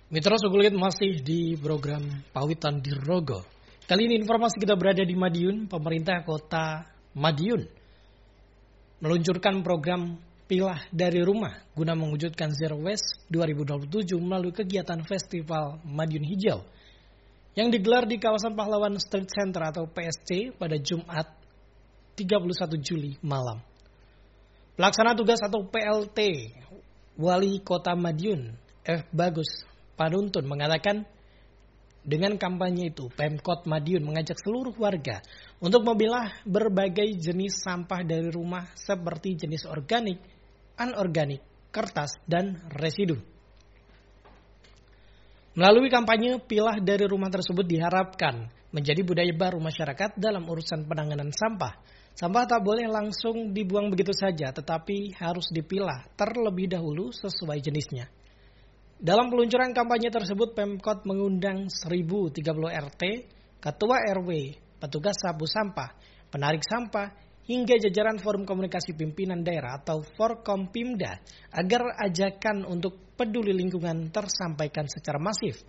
Mitra Sukulit masih di program Pawitan di Rogo. Kali ini informasi kita berada di Madiun. Pemerintah kota Madiun meluncurkan program Pilah dari Rumah guna mewujudkan Zero Waste 2027 melalui kegiatan Festival Madiun Hijau yang digelar di kawasan Pahlawan Street Center atau PSC pada Jumat 31 Juli malam. Pelaksana tugas atau PLT Wali Kota Madiun F. Bagus Panuntun mengatakan dengan kampanye itu Pemkot Madiun mengajak seluruh warga untuk memilah berbagai jenis sampah dari rumah seperti jenis organik, anorganik, kertas, dan residu. Melalui kampanye pilah dari rumah tersebut diharapkan menjadi budaya baru masyarakat dalam urusan penanganan sampah. Sampah tak boleh langsung dibuang begitu saja tetapi harus dipilah terlebih dahulu sesuai jenisnya. Dalam peluncuran kampanye tersebut, Pemkot mengundang 1030 RT, Ketua RW, petugas sapu sampah, penarik sampah, hingga jajaran Forum Komunikasi Pimpinan Daerah atau Forkompimda agar ajakan untuk peduli lingkungan tersampaikan secara masif.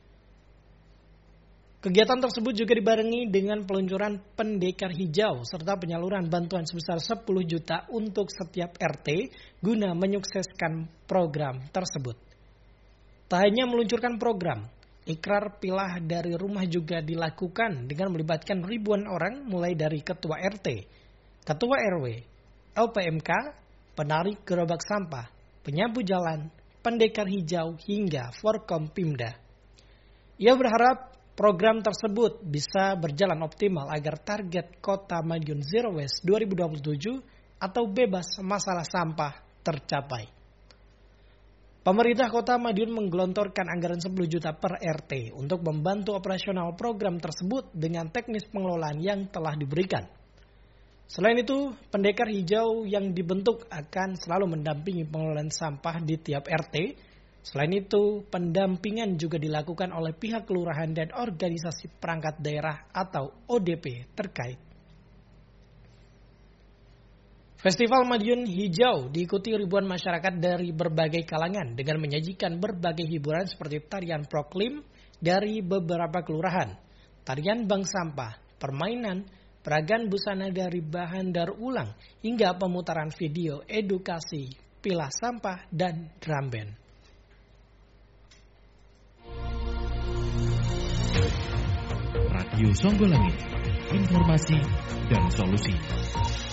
Kegiatan tersebut juga dibarengi dengan peluncuran pendekar hijau serta penyaluran bantuan sebesar 10 juta untuk setiap RT guna menyukseskan program tersebut. Tak hanya meluncurkan program, ikrar pilah dari rumah juga dilakukan dengan melibatkan ribuan orang mulai dari Ketua RT, Ketua RW, LPMK, penarik gerobak sampah, penyapu jalan, pendekar hijau hingga Forkompimda. Ia berharap program tersebut bisa berjalan optimal agar target Kota Madiun Zero Waste 2027 atau bebas masalah sampah tercapai. Pemerintah Kota Madiun menggelontorkan anggaran 10 juta per RT untuk membantu operasional program tersebut dengan teknis pengelolaan yang telah diberikan. Selain itu, pendekar hijau yang dibentuk akan selalu mendampingi pengelolaan sampah di tiap RT. Selain itu, pendampingan juga dilakukan oleh pihak kelurahan dan organisasi perangkat daerah atau ODP terkait. Festival Madiun Hijau diikuti ribuan masyarakat dari berbagai kalangan dengan menyajikan berbagai hiburan seperti tarian proklim dari beberapa kelurahan, tarian bank sampah, permainan, peragaan busana dari bahan daur ulang, hingga pemutaran video edukasi, pilah sampah, dan drum band. Radio Songgolangit, informasi dan solusi.